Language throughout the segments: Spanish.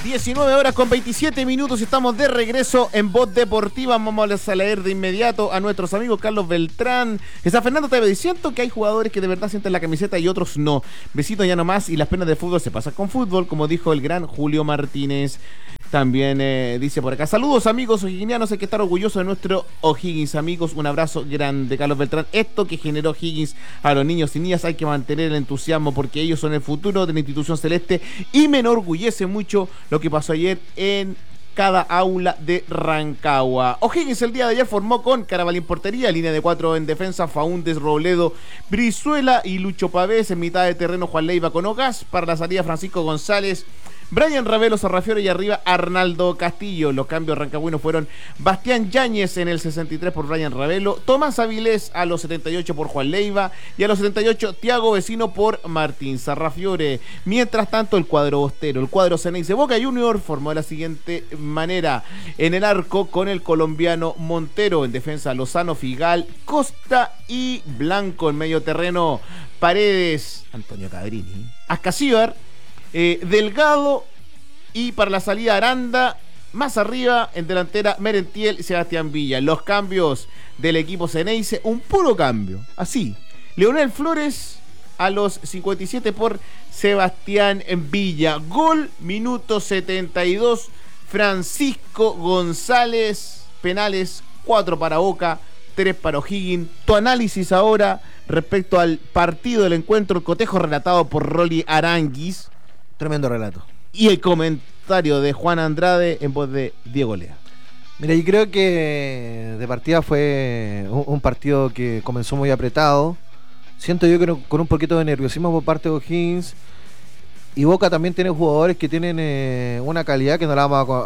19 horas con 27 minutos y estamos de regreso en Voz Deportiva. Vamos a leer de inmediato a nuestros amigos Carlos Beltrán. Está Fernando TV diciendo que hay jugadores que de verdad sienten la camiseta y otros no. Besitos ya nomás y las penas de fútbol se pasan con fútbol, como dijo el gran Julio Martínez. También dice por acá, saludos amigos o'higginianos, hay que estar orgullosos de nuestro O'Higgins, amigos, un abrazo grande, Carlos Beltrán. Esto que generó Higgins a los niños y niñas hay que mantener el entusiasmo porque ellos son el futuro de la institución celeste y me enorgullece mucho lo que pasó ayer en cada aula de Rancagua. O'Higgins el día de ayer formó con Carabalí en portería, línea de 4 en defensa, Faúndez, Robledo, Brizuela y Lucho Pavés, en mitad de terreno Juan Leiva con Ogas, para la salida Francisco González, Brian Ravelo, Sarrafiore y arriba Arnaldo Castillo. Los cambios rancagüinos fueron Bastián Yáñez en el 63 por Brian Ravelo, Tomás Avilés a los 78 por Juan Leiva y a los 78 Tiago Vecino por Martín Sarrafiore. Mientras tanto el cuadro bostero, el cuadro Ceneice Boca Junior formó de la siguiente manera: en el arco con el colombiano Montero, en defensa Lozano, Figal, Costa y Blanco, en medio terreno Paredes, Antonio Cabrini, Ascasíbar, Delgado y para la salida Aranda, más arriba en delantera Merentiel y Sebastián Villa. Los cambios del equipo Ceneice, un puro cambio, así: Leonel Flores a los 57 por Sebastián Villa. Gol, minuto 72, Francisco González. Penales, 4 para Boca, 3 para O'Higgins. Tu análisis ahora respecto al partido del encuentro, el cotejo relatado por Rolly Aranguis. Tremendo relato. Y el comentario de Juan Andrade en voz de Diego Lea. Mira, yo creo que de partida fue un partido que comenzó muy apretado. Siento yo que con un poquito de nerviosismo por parte de O'Higgins. Y Boca también tiene jugadores que tienen una calidad que no la vamos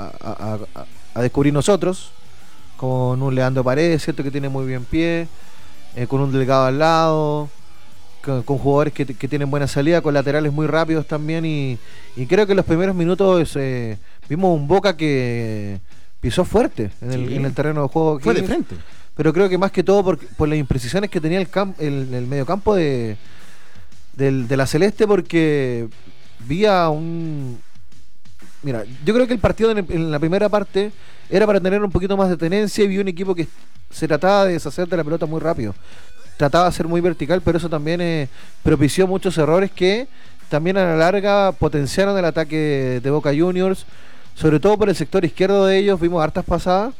a descubrir nosotros. Con un Leandro Paredes, cierto, que tiene muy bien pie. Con un Delgado al lado. Con jugadores que tienen buena salida, con laterales muy rápidos también, y creo que en los primeros minutos vimos un Boca que pisó fuerte en el terreno de juego. Fue de frente. Pero creo que más que todo por las imprecisiones que tenía el mediocampo de la Celeste, porque vía un... Mira, yo creo que el partido en la primera parte era para tener un poquito más de tenencia, y vi un equipo que se trataba de deshacer de la pelota muy rápido. Trataba de ser muy vertical, pero eso también propició muchos errores que también a la larga potenciaron el ataque de Boca Juniors, sobre todo por el sector izquierdo de ellos. Vimos hartas pasadas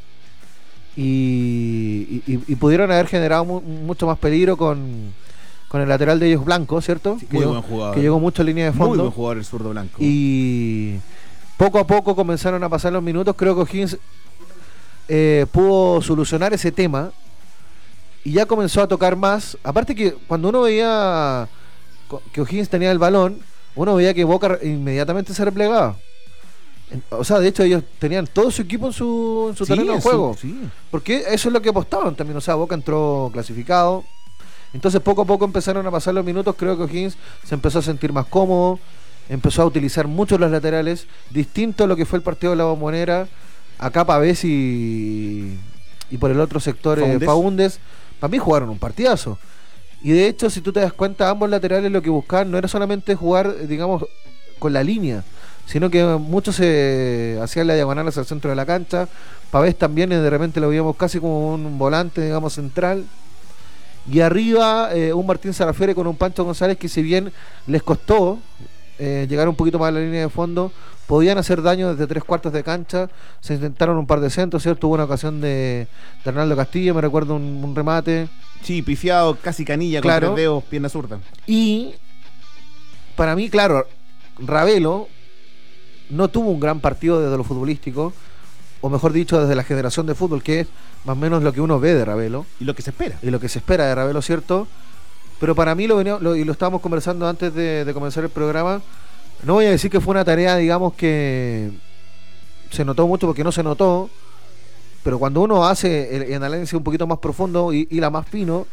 y pudieron haber generado mucho más peligro con el lateral de ellos, Blanco, ¿cierto? Sí, muy buen jugador. Que llegó mucho en línea de fondo. Muy buen jugador el zurdo Blanco. Y poco a poco comenzaron a pasar los minutos. Creo que O'Higgins pudo solucionar ese tema y ya comenzó a tocar más. Aparte que cuando uno veía que O'Higgins tenía el balón, uno veía que Boca inmediatamente se replegaba. O sea, de hecho ellos tenían todo su equipo en su terreno de juego. Sí. Porque eso es lo que apostaban también. O sea, Boca entró clasificado. Entonces poco a poco empezaron a pasar los minutos. Creo que O'Higgins se empezó a sentir más cómodo, empezó a utilizar mucho los laterales, distinto a lo que fue el partido de la Bombonera. Acá Pavés y por el otro sector Faúndez. Para mí jugaron un partidazo. Y de hecho, si tú te das cuenta, ambos laterales lo que buscaban no era solamente jugar, digamos, con la línea, sino que muchos se hacían la diagonal hacia el centro de la cancha. Pavés también de repente lo veíamos casi como un volante, digamos, central. Y arriba un Martín Sarrafiore con un Pancho González que, si bien les costó llegar un poquito más a la línea de fondo, podían hacer daño desde 3/4 de cancha. Se intentaron un par de centros, ¿cierto? Hubo una ocasión de Arnaldo Castillo, me recuerdo un remate. Sí, pifiado, casi canilla, claro, con 3 dedos, pierna zurda. Y para mí, claro, Ravelo no tuvo un gran partido desde lo futbolístico, o mejor dicho, desde la generación de fútbol, que es más o menos lo que uno ve de Ravelo. Y lo que se espera. Y lo que se espera de Ravelo, ¿cierto? Pero para mí, y lo estábamos conversando antes de comenzar el programa, no voy a decir que fue una tarea, digamos, que se notó mucho, porque no se notó, pero cuando uno hace el análisis un poquito más profundo y la más fino,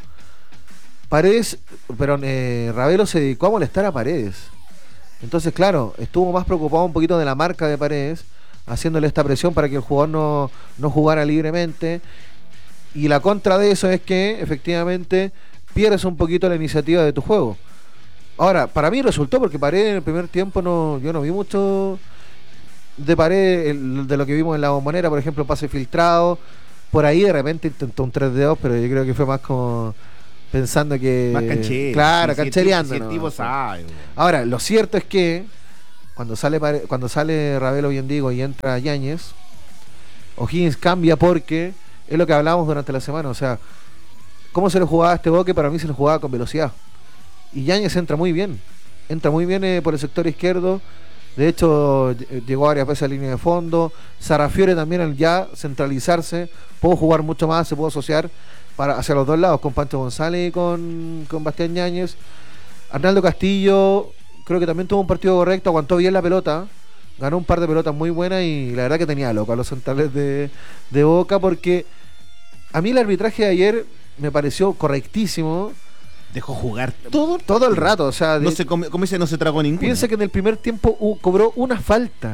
Ravelo se dedicó a molestar a Paredes. Entonces, claro, estuvo más preocupado un poquito de la marca de Paredes, haciéndole esta presión para que el jugador no jugara libremente. Y la contra de eso es que efectivamente pierdes un poquito la iniciativa de tu juego. Ahora, para mí resultó, porque Paredes en el primer tiempo yo no vi mucho de Paredes, de lo que vimos en la Bombonera, por ejemplo, pase filtrado, por ahí de repente intentó un 3-2, pero yo creo que fue más como pensando que... Más canchero. Claro, Sí, canchereando. si el ¿no? tipo sabe, güey. Ahora, lo cierto es que cuando sale Ravelo, bien digo, y entra Yáñez, O'Higgins cambia porque es lo que hablábamos durante la semana, o sea, cómo se le jugaba a este Boque, para mí se le jugaba con velocidad. Y Yáñez entra muy bien por el sector izquierdo. De hecho, llegó varias veces a línea de fondo. Sarrafiore también, al ya centralizarse, pudo jugar mucho más, se pudo asociar hacia los dos lados, con Pancho González y con Bastián Yáñez. Arnaldo Castillo, creo que también tuvo un partido correcto, aguantó bien la pelota, ganó un par de pelotas muy buenas y la verdad que tenía loco a los centrales de Boca, porque a mí el arbitraje de ayer me pareció correctísimo. Dejó jugar todo el rato, o sea, como dice, no se tragó ninguna. Piensa que en el primer tiempo cobró una falta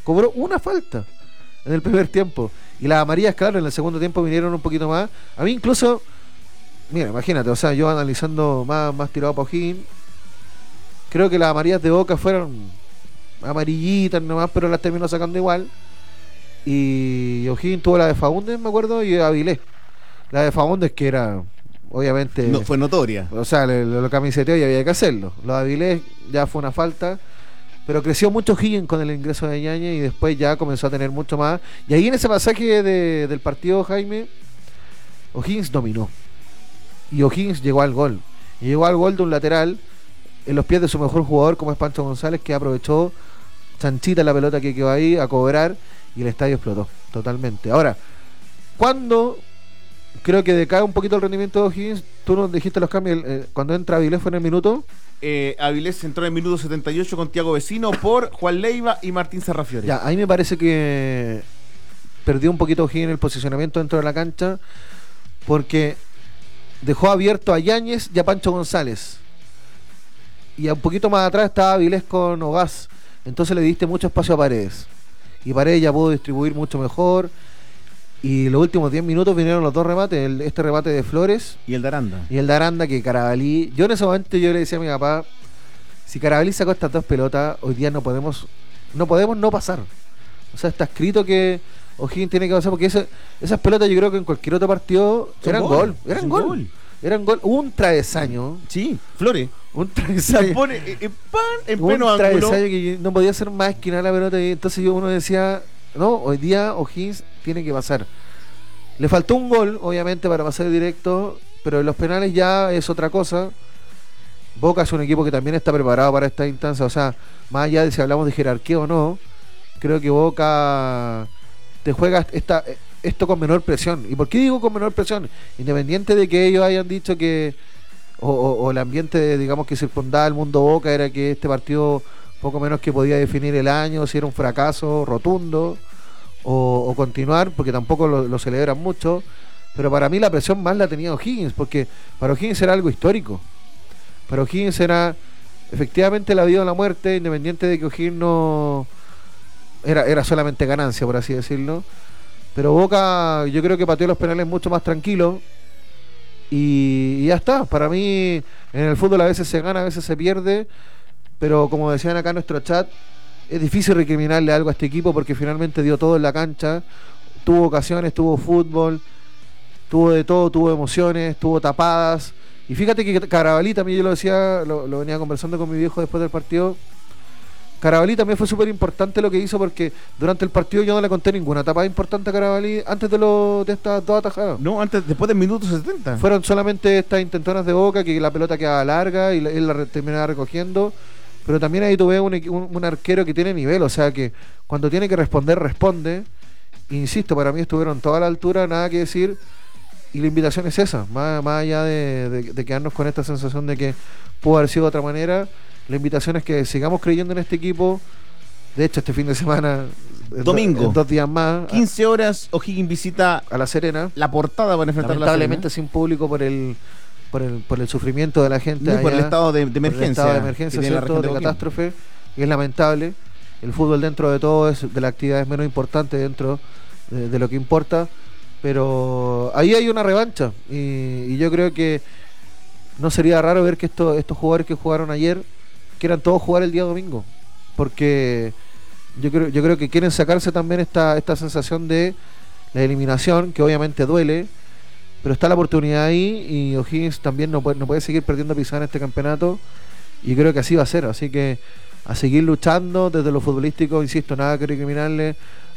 en el primer tiempo, y las amarillas, claro, en el segundo tiempo vinieron un poquito más. A mí incluso, mira, imagínate, o sea, yo analizando más tirado para O'Higgins, creo que las amarillas de Boca fueron amarillitas nomás, pero las terminó sacando igual. Y O'Higgins tuvo la de Faúndez, me acuerdo, y Avilés. La de Faúndez, que era, obviamente, no, fue notoria. O sea, lo camiseteó y había que hacerlo. Lo de Avilés ya fue una falta, pero creció mucho O'Higgins con el ingreso de Ñañez y después ya comenzó a tener mucho más. Y ahí en ese pasaje del partido, Jaime, O'Higgins dominó. Y O'Higgins llegó al gol. Y llegó al gol de un lateral en los pies de su mejor jugador, como es Pancho González, que aprovechó chanchita la pelota que quedó ahí a cobrar y el estadio explotó totalmente. Ahora, cuando creo que decae un poquito el rendimiento de O'Higgins, tú nos dijiste los cambios, cuando entra Avilés fue en el minuto. Avilés entró en el minuto 78 con Tiago Vecino por Juan Leiva y Martín Sarrafiore. Ya, ahí me parece que perdió un poquito O'Higgins el posicionamiento dentro de la cancha, porque dejó abierto a Yáñez y a Pancho González, y un poquito más atrás estaba Avilés con Ogaz, entonces le diste mucho espacio a Paredes, y Paredes ya pudo distribuir mucho mejor. Y los últimos 10 minutos vinieron los dos remates, este remate de Flores y el de Aranda. Y el de Aranda, que Carabalí, yo en ese momento yo le decía a mi papá, si Carabalí sacó estas dos pelotas, hoy día no podemos no pasar. O sea, está escrito que O'Higgins tiene que pasar, porque esas pelotas yo creo que en cualquier otro partido eran gol. Eran gol. Un travesaño. Sí, Flores. Un travesaño. Se pone en pleno ángulo. Un travesaño que no podía ser más esquinar la pelota. Y entonces uno decía, no, hoy día O'Higgins tiene que pasar. Le faltó un gol, obviamente, para pasar directo, pero en los penales ya es otra cosa. Boca es un equipo que también está preparado para esta instancia, o sea, más allá de si hablamos de jerarquía o no, creo que Boca te juega esto con menor presión. ¿Y por qué digo con menor presión? Independiente de que ellos hayan dicho que o el ambiente, digamos, que circundaba el mundo Boca era que este partido poco menos que podía definir el año, si era un fracaso rotundo o continuar, porque tampoco lo celebran mucho, pero para mí la presión más la tenía O'Higgins, porque para O'Higgins era algo histórico. Para O'Higgins era efectivamente la vida o la muerte, independiente de que O'Higgins no era solamente ganancia, por así decirlo. Pero Boca yo creo que pateó los penales mucho más tranquilo y ya está. Para mí en el fútbol a veces se gana, a veces se pierde, pero como decían acá en nuestro chat, es difícil recriminarle algo a este equipo porque finalmente dio todo en la cancha, tuvo ocasiones, tuvo fútbol, tuvo de todo, tuvo emociones, tuvo tapadas. Y fíjate que Carabalí también, yo lo decía, lo venía conversando con mi viejo después del partido. Carabalí también fue súper importante lo que hizo, porque durante el partido yo no le conté ninguna tapada importante a Carabalí antes de estas dos atajadas. No, después del minuto 70. Fueron solamente estas intentonas de Boca, que la pelota quedaba larga y él la terminaba recogiendo. Pero también ahí tuve un arquero que tiene nivel, o sea que cuando tiene que responder, responde. Insisto, para mí estuvieron toda a la altura, nada que decir. Y la invitación es esa, más allá de quedarnos con esta sensación de que pudo haber sido de otra manera. La invitación es que sigamos creyendo en este equipo. De hecho, este fin de semana, domingo, en 2 días más, 15 horas, O'Higgins visita a La Serena. La Portada para enfrentar lamentablemente sin público por el sufrimiento de la gente, allá, por el estado de emergencia, estado de emergencia, ¿cierto? De catástrofe, y es lamentable. El fútbol, dentro de todo, es de las actividades menos importantes dentro de lo que importa, pero ahí hay una revancha y yo creo que no sería raro ver que estos jugadores que jugaron ayer quieran todos jugar el día domingo, porque Yo creo que quieren sacarse también esta sensación de la eliminación, que obviamente duele, pero está la oportunidad ahí y O'Higgins también no puede seguir perdiendo pisada en este campeonato, y creo que así va a ser. Así que a seguir luchando desde lo futbolístico, insisto, nada que recriminarle